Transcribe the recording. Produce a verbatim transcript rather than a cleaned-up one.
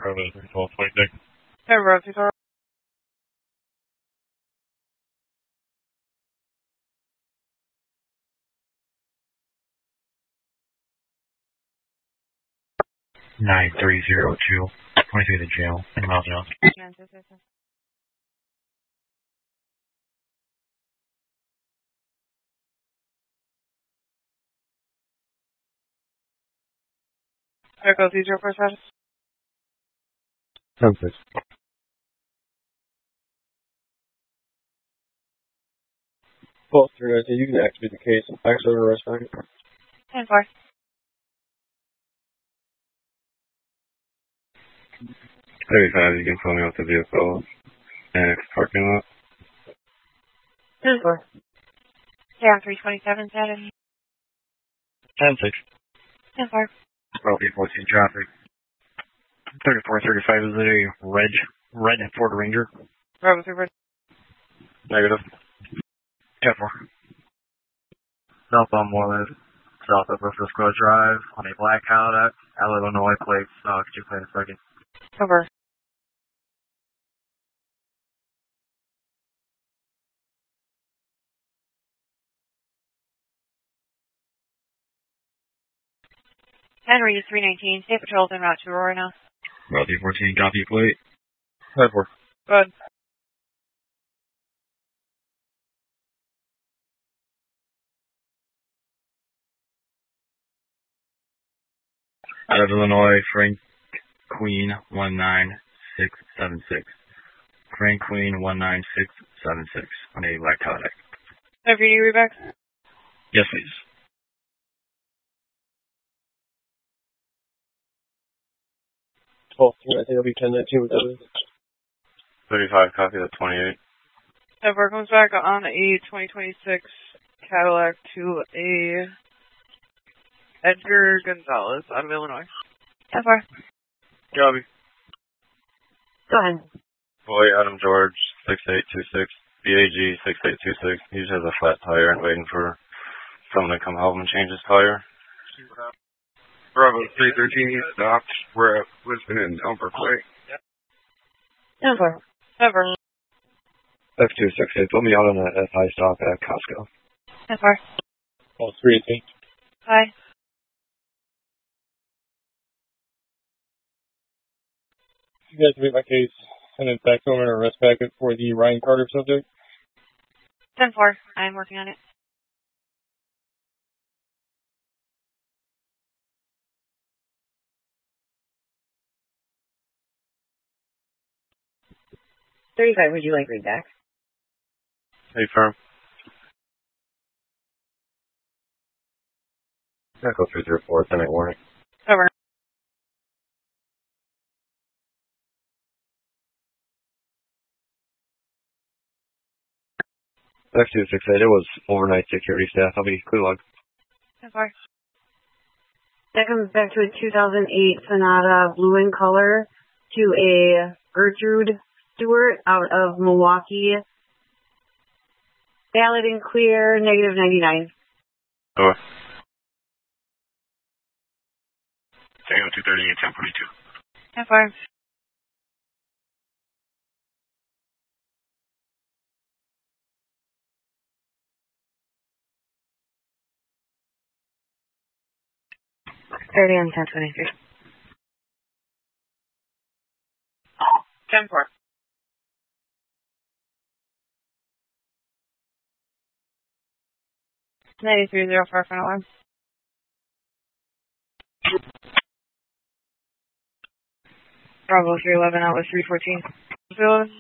Bravo three twelve twenty-six. Hey, Rosie, sorry. nine three zero two, twenty-three to jail, in Miles Jones. Echo zero four seven. ten six. Well, three nineteen, you can activate the case. Actually, arrest back. ten four. thirty-five, you can fill me out the vehicle and parking lot. ten four. Yeah, three twenty-seven, Saturday. ten six. ten four. Bravo fourteen traffic. thirty-four thirty-five, is it a red, red Ford Ranger? Bravo three four. Negative. ten four. Southbound Moreland, south of Frisco Drive, on a black Cadillac, Illinois plate. Uh, could you play in a second? Over. Henry three nineteen. State Patrol's en route to Aurora now. Bravo fourteen, copy plate. ten four. Good. Out of Illinois, Frank Queen one nine six seven six. Frank Queen one nine six seven six on a black Cadillac. Have you need reback? Yes, please. twelve three nineteen, it'll be ten nineteen with that. thirty-five, copy the twenty-eight. ten four comes back on a twenty twenty-six Cadillac to a Edgar Gonzalez out of Illinois. ten four. Copy. Go ahead. Boy, Adam George, six eight two six. B A G, six eight two six. He just has a flat tire and waiting for someone to come help him change his tire. Bravo three thirteen, he stopped. We're at Lisbon and Elmer Clay. ten four. ten four. F two six eight, put me out on that F I stop at Costco. ten four. Oh, three eighteen. Hi. You guys make my case, send it back over and arrest packet for the Ryan Carter subject. ten four. I'm working on it. thirty-five, would you like read back? Hey, firm. Echo three zero four, ten eight warning. Over. F two six eight, it was overnight security staff. I'll be clear log. ten four. That comes back to a two thousand eight Sonata blue in color to a Gertrude Stewart out of Milwaukee. Valid and clear, negative ninety-nine. Over. Tango two thirty and ten forty-two. ten four. thirty and ten twenty-three. ten four. ninety-three zero four front alarm. Bravo three eleven, out with three fourteen.